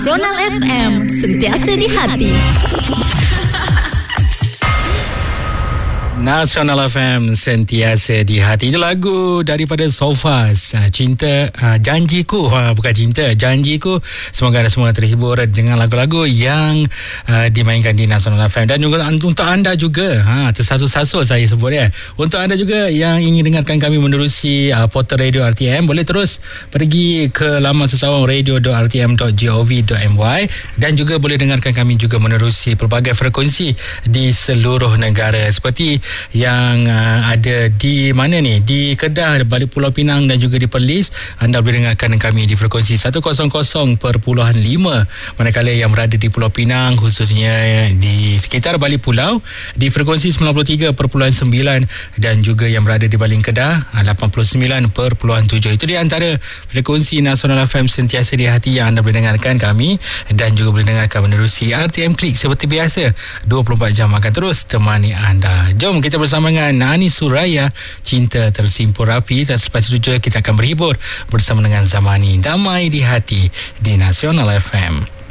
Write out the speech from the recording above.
Nasional FM, sentiasa di hati. Nasional FM, sentiasa di hati. Itu lagu daripada Sofas, Cinta, Janjiku. Bukan cinta, Janjiku. Semoga anda semua terhibur dengan lagu-lagu yang dimainkan di Nasional FM. Dan juga untuk anda juga, tersasul-sasul saya sebut ya. Untuk anda juga yang ingin dengarkan kami menerusi portal radio RTM, boleh terus pergi ke laman sesawang radio.rtm.gov.my dan juga boleh dengarkan kami juga menerusi pelbagai frekuensi di seluruh negara, seperti yang ada di mana ni, di Kedah, balik Pulau Pinang dan juga di Perlis. Anda boleh dengarkan kami di frekuensi 100.5, manakala yang berada di Pulau Pinang, khususnya di sekitar balik pulau, di frekuensi 93.9, dan juga yang berada di Baling Kedah 89.7. Itu di antara frekuensi Nasional FM sentiasa di hati yang anda boleh dengarkan kami, dan juga boleh dengarkan menerusi RTM Klik seperti biasa. 24 jam akan terus temani anda. Jom kita bersama dengan Ani Suraya, Cinta Tersimpul Rapi. Dan selepas itu juga kita akan berhibur bersama dengan Zamani, Damai di Hati di Nasional FM.